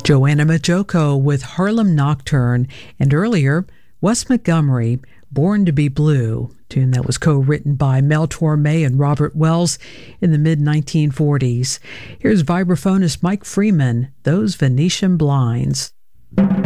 Joanna Majoko with Harlem Nocturne, and earlier, Wes Montgomery, Born to Be Blue, tune that was co-written by Mel Torme and Robert Wells in the mid-1940s. Here's vibraphonist Mike Freeman, Those Venetian Blinds.